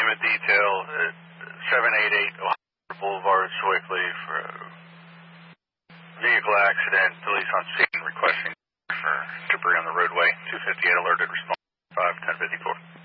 name of detail at 788 Ohio Boulevard, Swickley, for a vehicle accident. Police on scene requesting for debris on the roadway. 258 alerted, response 51054.